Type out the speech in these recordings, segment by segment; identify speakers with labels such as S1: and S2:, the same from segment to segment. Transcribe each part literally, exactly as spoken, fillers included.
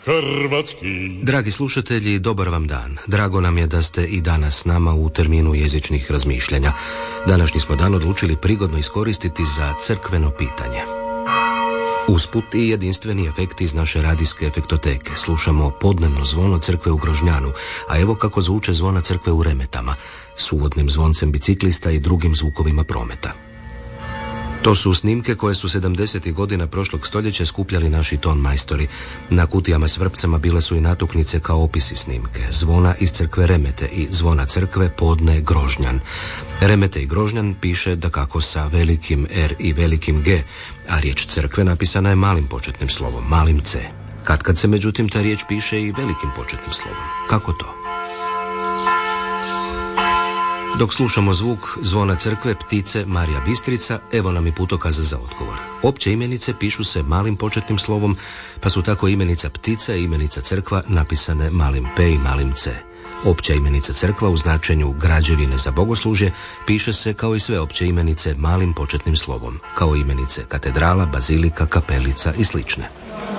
S1: hrvatski.
S2: Dragi slušatelji, dobar vam dan. Drago nam je da ste i danas s nama u terminu jezičnih razmišljanja. Današnji smo dan odlučili prigodno iskoristiti za crkveno pitanje. Usput i jedinstveni efekti iz naše radijske efektoteke. Slušamo podnevno zvono crkve u Grožnjanu, a evo kako zvuče zvona crkve u Remetama, s uvodnim zvoncem biciklista i drugim zvukovima prometa. To su snimke koje su sedamdesetih godina prošlog stoljeća skupljali naši ton majstori. Na kutijama s vrpcama bile su i natuknice kao opisi snimke. Zvona iz crkve Remete i zvona crkve Podne Grožnjan. Remete i Grožnjan piše dakako sa velikim R i velikim G, a riječ crkve napisana je malim početnim slovom, malim C. Katkad se međutim ta riječ piše i velikim početnim slovom. Kako to? Dok slušamo zvuk zvona crkve Ptice Marija Bistrica, evo nam i putokaza za odgovor. Opće imenice pišu se malim početnim slovom, pa su tako imenica Ptica i imenica crkva napisane malim P i malim C. Opća imenica crkva u značenju građevine za bogoslužje piše se kao i sve opće imenice malim početnim slovom, kao imenice katedrala, bazilika, kapelica i slične.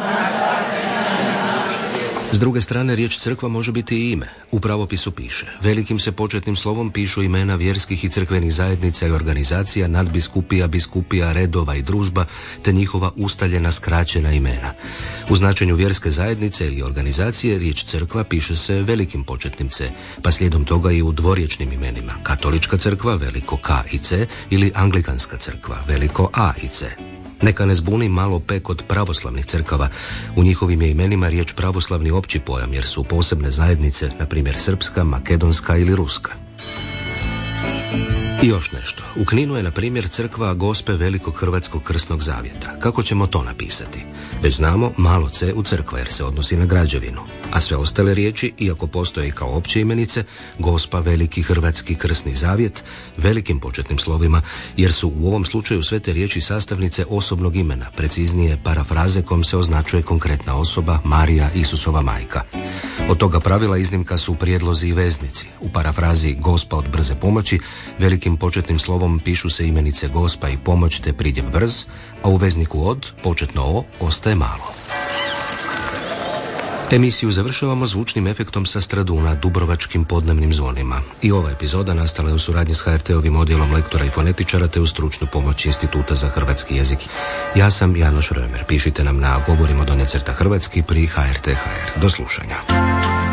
S2: S druge strane, riječ crkva može biti i ime. U pravopisu piše: velikim se početnim slovom pišu imena vjerskih i crkvenih zajednica i organizacija, nadbiskupija, biskupija, redova i družba, te njihova ustaljena skraćena imena. U značenju vjerske zajednice ili organizacije riječ crkva piše se velikim početnim C, pa slijedom toga i u dvorječnim imenima: katolička crkva, veliko K i C, ili anglikanska crkva, veliko A i C. Neka ne zbuni malo P kod pravoslavnih crkava. U njihovim je imenima riječ pravoslavni opći pojam, jer su posebne zajednice, na primjer srpska, makedonska ili ruska. I još nešto. U Kninu je, na primjer, crkva Gospe Velikog Hrvatskog Krsnog Zavjeta. Kako ćemo to napisati? Već znamo malo C u crkva, jer se odnosi na građevinu. A sve ostale riječi, iako postoje i kao opće imenice, Gospa Veliki Hrvatski Krsni Zavjet, velikim početnim slovima, jer su u ovom slučaju sve te riječi sastavnice osobnog imena, preciznije parafraze kojom se označuje konkretna osoba, Marija, Isusova majka. Od toga pravila iznimka su prijedlozi i veznici. U parafrazi Gospa od brze pomoći, velikim početnim slovom pišu se imenice Gospa i pomoć te pridjev brz, a u vezniku od, početno O, ostaje malo. Emisiju završavamo zvučnim efektom sa Straduna, dubrovačkim podnevnim zvonima. I ova epizoda nastala je u suradnji s H R T-ovim odjelom lektora i fonetičara te uz stručnu pomoć Instituta za hrvatski jezik. Ja sam Janoš Römer. Pišite nam na govorimo do necrta hrvatski pri H R T H R. Do slušanja.